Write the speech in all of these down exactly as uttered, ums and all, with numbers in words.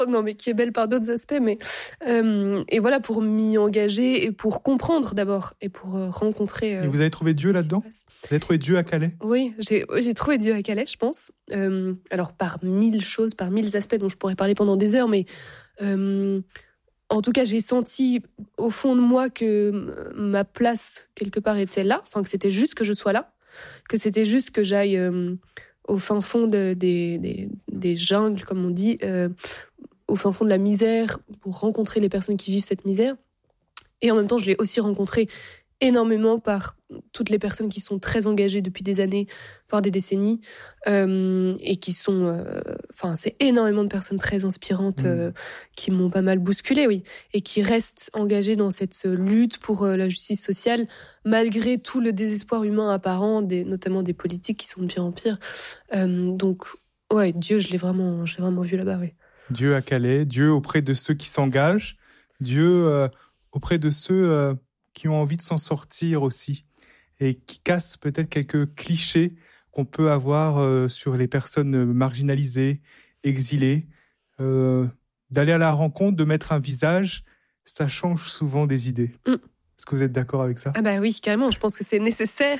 Non, mais qui est belle par d'autres aspects. Mais euh, et voilà, pour m'y engager et pour comprendre d'abord et pour euh, rencontrer. Euh, et vous avez trouvé Dieu là-dedans ? Vous avez trouvé Dieu à Calais ? Oui, j'ai, j'ai trouvé Dieu à Calais, je pense. Euh, alors par mille choses, par mille aspects dont je pourrais parler pendant des heures, mais euh, en tout cas, j'ai senti au fond de moi que ma place quelque part était là. Enfin, que c'était juste que je sois là, que c'était juste que j'aille euh, au fin fond de, des, des, des jungles, comme on dit. Euh, au fin fond de la misère, pour rencontrer les personnes qui vivent cette misère. Et en même temps, je l'ai aussi rencontré énormément par toutes les personnes qui sont très engagées depuis des années, voire des décennies, euh, et qui sont... Euh, enfin, c'est énormément de personnes très inspirantes euh, mmh. qui m'ont pas mal bousculée, oui, et qui restent engagées dans cette lutte pour euh, la justice sociale, malgré tout le désespoir humain apparent, des, notamment des politiques qui sont de pire en pire. Euh, donc, ouais, Dieu, je l'ai vraiment, je l'ai vraiment vu là-bas, oui. Dieu à Calais, Dieu auprès de ceux qui s'engagent, Dieu euh, auprès de ceux euh, qui ont envie de s'en sortir aussi et qui cassent peut-être quelques clichés qu'on peut avoir euh, sur les personnes marginalisées, exilées. Euh, d'aller à la rencontre, de mettre un visage, ça change souvent des idées. Mm. Est-ce que vous êtes d'accord avec ça ? Ah bah oui, carrément, je pense que c'est nécessaire.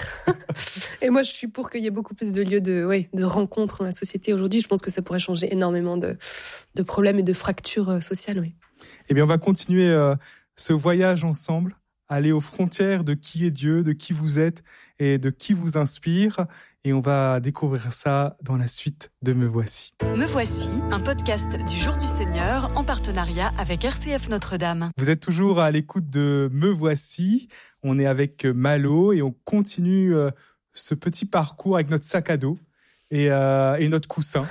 Et moi, je suis pour qu'il y ait beaucoup plus de lieux de, ouais, de rencontres dans la société aujourd'hui. Je pense que ça pourrait changer énormément de, de problèmes et de fractures sociales, oui. Eh bien, on va continuer euh, ce voyage ensemble, aller aux frontières de qui est Dieu, de qui vous êtes et de qui vous inspire. Et on va découvrir ça dans la suite de Me Voici. Me Voici, un podcast du Jour du Seigneur en partenariat avec R C F Notre-Dame. Vous êtes toujours à l'écoute de Me Voici. On est avec Malo et on continue euh, ce petit parcours avec notre sac à dos et, euh, et notre coussin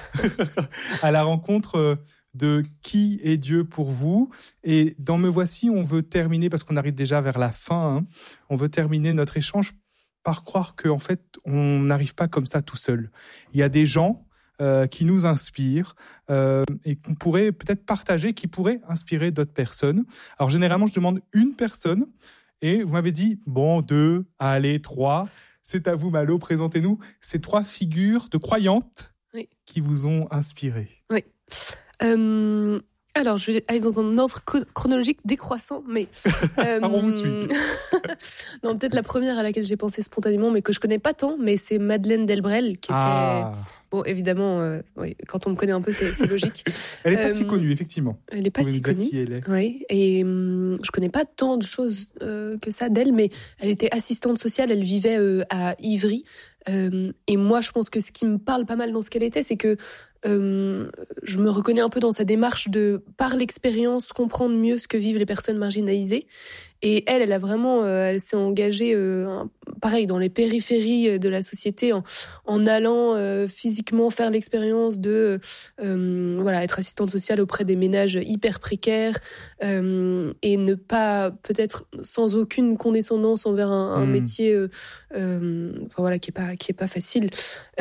à la rencontre euh, de qui est Dieu pour vous. Et dans Me Voici, on veut terminer, parce qu'on arrive déjà vers la fin, hein, on veut terminer notre échange par croire qu'en fait, on n'arrive pas comme ça tout seul. Il y a des gens euh, qui nous inspirent euh, et qu'on pourrait peut-être partager, qui pourraient inspirer d'autres personnes. Alors, généralement, je demande une personne et vous m'avez dit, bon, deux, allez, trois. C'est à vous, Malo, présentez-nous ces trois figures de croyantes oui. qui vous ont inspiré. Oui. Euh... Alors, je vais aller dans un ordre chronologique décroissant, mais... Euh, on vous suit. Non, peut-être la première à laquelle j'ai pensé spontanément, mais que je connais pas tant, mais c'est Madeleine Delbrel, qui était... Ah. Bon, évidemment, euh, oui, quand on me connaît un peu, c'est, c'est logique. Elle n'est pas euh, si connue, effectivement. Elle n'est pas si connue. Qui elle est. Oui, et hum, je connais pas tant de choses euh, que ça d'elle, mais elle était assistante sociale, elle vivait euh, à Ivry. Euh, et moi, je pense que ce qui me parle pas mal dans ce qu'elle était, c'est que Euh, je me reconnais un peu dans sa démarche de, par l'expérience, comprendre mieux ce que vivent les personnes marginalisées. Et elle, elle a vraiment, euh, elle s'est engagée, euh, pareil, dans les périphéries de la société, en, en allant euh, physiquement faire l'expérience de, euh, voilà, être assistante sociale auprès des ménages hyper précaires euh, et ne pas, peut-être, sans aucune condescendance envers un, un mmh. métier, euh, euh, enfin voilà, qui est pas, qui est pas facile.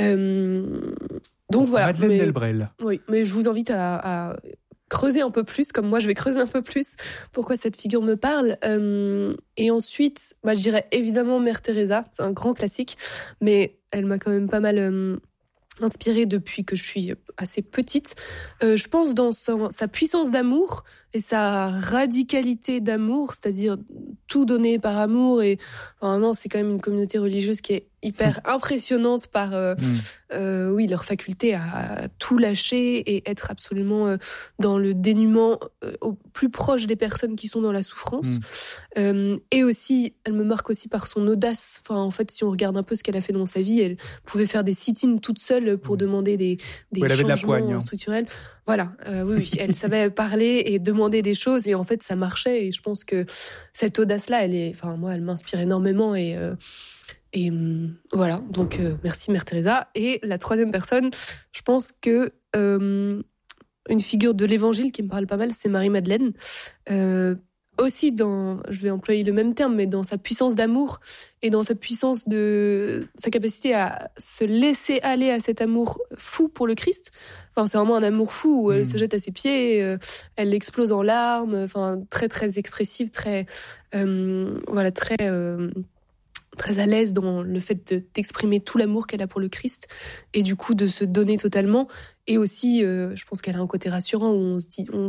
Euh, Donc voilà. Madeleine mais, Delbrel. Oui, mais je vous invite à, à creuser un peu plus, comme moi je vais creuser un peu plus pourquoi cette figure me parle. Euh, et ensuite, bah, je dirais évidemment Mère Teresa, c'est un grand classique, mais elle m'a quand même pas mal euh, inspirée depuis que je suis assez petite. Euh, je pense dans sa, sa puissance d'amour et sa radicalité d'amour, c'est-à-dire tout donner par amour. Et enfin, vraiment, c'est quand même une communauté religieuse qui est hyper impressionnante par euh, mmh. euh, oui, leur faculté à tout lâcher et être absolument euh, dans le dénuement euh, au plus proche des personnes qui sont dans la souffrance. Mmh. Euh, et aussi, elle me marque aussi par son audace. Enfin, en fait, si on regarde un peu ce qu'elle a fait dans sa vie, elle pouvait faire des sit-ins toute seule pour mmh. demander des, des ouais, changements de la poigne, hein. structurels. Voilà, euh, oui, oui, elle savait parler et demander des choses et en fait, ça marchait. Et je pense que cette audace-là, elle est, enfin, moi, elle m'inspire énormément et euh, Et euh, voilà, donc euh, merci Mère Teresa. Et la troisième personne, je pense que euh, une figure de l'évangile qui me parle pas mal, c'est Marie-Madeleine. Euh, aussi dans, je vais employer le même terme, mais dans sa puissance d'amour et dans sa puissance de sa capacité à se laisser aller à cet amour fou pour le Christ. Enfin, c'est vraiment un amour fou où elle mmh. se jette à ses pieds, euh, elle explose en larmes, enfin très très expressive, très euh, voilà très euh, très à l'aise dans le fait de, d'exprimer tout l'amour qu'elle a pour le Christ et du coup de se donner totalement. Et aussi, euh, je pense qu'elle a un côté rassurant où on se dit, on